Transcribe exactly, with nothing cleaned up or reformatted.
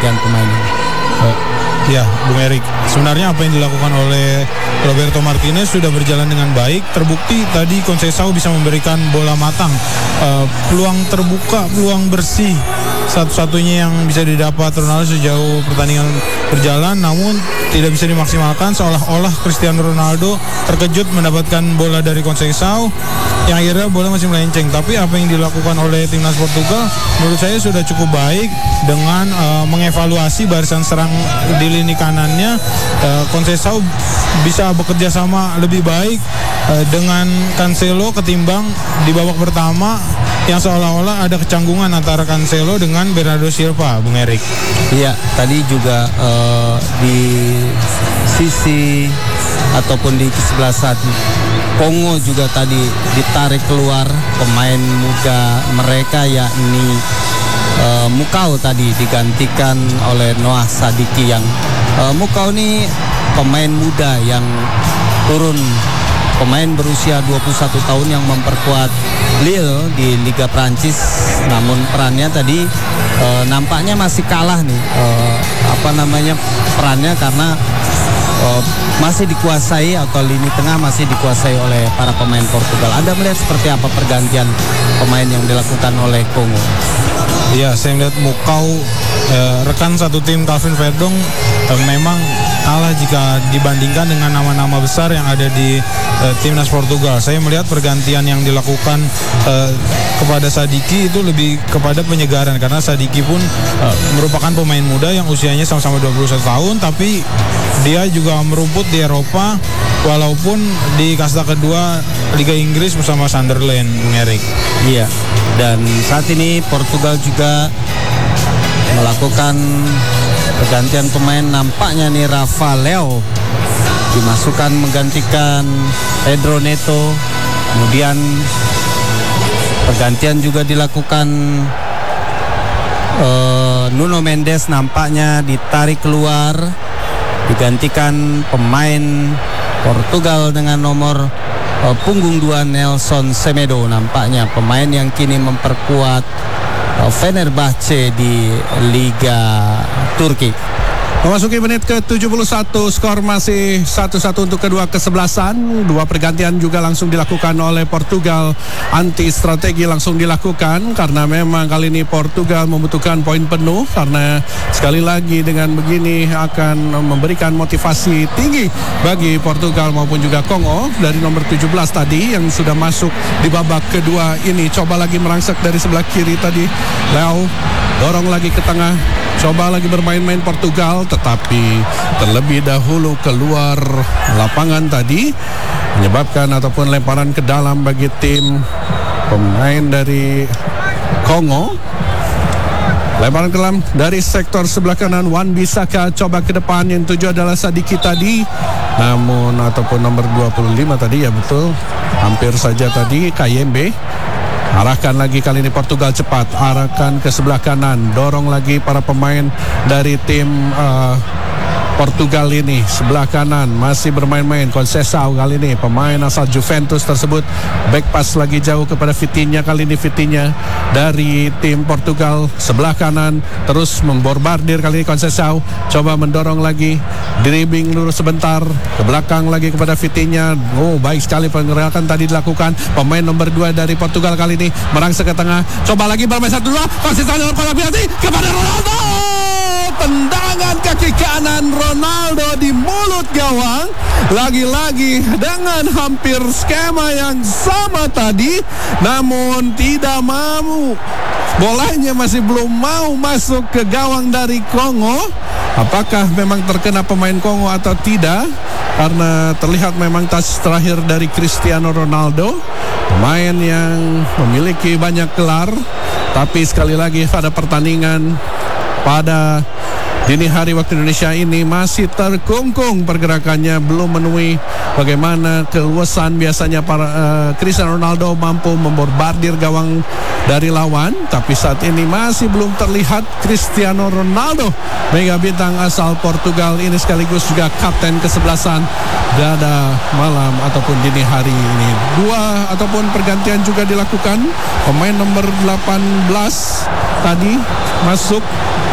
pergantian pemain ini. Uh, ya, Bung Erik, sebenarnya apa yang dilakukan oleh Roberto Martinez sudah berjalan dengan baik. Terbukti tadi Conceição bisa memberikan bola matang, uh, peluang terbuka, peluang bersih, satu-satunya yang bisa didapat Ronaldo sejauh pertandingan berjalan, namun tidak bisa dimaksimalkan. Seolah-olah Cristiano Ronaldo terkejut mendapatkan bola dari Conceição yang akhirnya bola masih melenceng. Tapi apa yang dilakukan oleh timnas Portugal menurut saya sudah cukup baik dengan uh, mengevaluasi barisan serang di lini kanannya. uh, Conceição bisa bekerja sama lebih baik uh, dengan Cancelo ketimbang di babak pertama yang seolah-olah ada kecanggungan antara Cancelo dengan Bernardo Silva, Bung Erik. Iya, tadi juga uh, di sisi ataupun di kesebelasan Kongo juga tadi ditarik keluar pemain muda mereka, yakni uh, Mukau tadi digantikan oleh Noah Sadiki yang uh, Mukau ini pemain muda yang turun, pemain berusia dua puluh satu tahun yang memperkuat Lille di Liga Prancis. Namun perannya tadi e, nampaknya masih kalah nih, e, apa namanya perannya, karena e, masih dikuasai atau lini tengah masih dikuasai oleh para pemain Portugal. Anda melihat seperti apa pergantian pemain yang dilakukan oleh Kongo? Iya, saya melihat Mukau, e, rekan satu tim Calvin Verdong, e, memang kalah jika dibandingkan dengan nama-nama besar yang ada di uh, timnas Portugal. Saya melihat pergantian yang dilakukan uh, kepada Sadiki itu lebih kepada penyegaran, karena Sadiki pun uh, merupakan pemain muda yang usianya sama-sama dua puluh satu tahun, tapi dia juga merumput di Eropa walaupun di kasta kedua Liga Inggris bersama Sunderland, Bung Erik. Iya, dan saat ini Portugal juga melakukan pergantian pemain. Nampaknya nih Rafa Leo dimasukkan menggantikan Pedro Neto. Kemudian pergantian juga dilakukan uh, Nuno Mendes nampaknya ditarik keluar, digantikan pemain Portugal dengan nomor uh, punggung dua Nelson Semedo, nampaknya pemain yang kini memperkuat Fenerbahce di Liga Turki. Memasuki menit ke tujuh puluh satu, skor masih satu satu untuk kedua kesebelasan. Dua pergantian juga langsung dilakukan oleh Portugal. Anti strategi langsung dilakukan karena memang kali ini Portugal membutuhkan poin penuh, karena sekali lagi dengan begini akan memberikan motivasi tinggi bagi Portugal maupun juga Kongo. Dari nomor tujuh belas tadi yang sudah masuk di babak kedua ini, coba lagi merangsek dari sebelah kiri tadi. Leo dorong lagi ke tengah, coba lagi bermain-main Portugal, tetapi terlebih dahulu keluar lapangan tadi, menyebabkan ataupun lemparan ke dalam bagi tim pemain dari Kongo. Lemparan ke dalam dari sektor sebelah kanan, Wan Bissaka coba ke depan, yang tujuh adalah Sadiki tadi, namun ataupun nomor dua puluh lima tadi, ya betul, hampir saja tadi Kayembe. Arahkan lagi kali ini Portugal cepat, arahkan ke sebelah kanan, dorong lagi para pemain dari tim uh, Portugal ini. Sebelah kanan masih bermain-main Conceição kali ini, pemain asal Juventus tersebut. Back pass lagi jauh kepada Vitinha, kali ini Vitinha dari tim Portugal. Sebelah kanan terus memborbardir kali ini Conceição, coba mendorong lagi, dribbling lurus sebentar ke belakang lagi kepada Vitinha. Oh, baik sekali penggerakan tadi dilakukan pemain nomor dua dari Portugal kali ini, merangsek ke tengah, coba lagi bermain satu dua, Conceição dalam kolam penalti kepada Ronaldo. Tendangan kaki kanan Ronaldo di mulut gawang, lagi-lagi dengan hampir skema yang sama tadi, namun tidak mau, bolanya masih belum mau masuk ke gawang dari Kongo. Apakah memang terkena pemain Kongo atau tidak? Karena terlihat memang touch terakhir dari Cristiano Ronaldo, pemain yang memiliki banyak gelar, tapi sekali lagi pada pertandingan pada dini hari waktu Indonesia ini masih terkungkung pergerakannya, belum memenuhi bagaimana keluasan biasanya para uh, Cristiano Ronaldo mampu memborbardir gawang dari lawan, tapi saat ini masih belum terlihat Cristiano Ronaldo, mega bintang asal Portugal ini sekaligus juga kapten kesebelasan pada malam ataupun dini hari ini. Dua ataupun pergantian juga dilakukan, pemain nomor delapan belas tadi masuk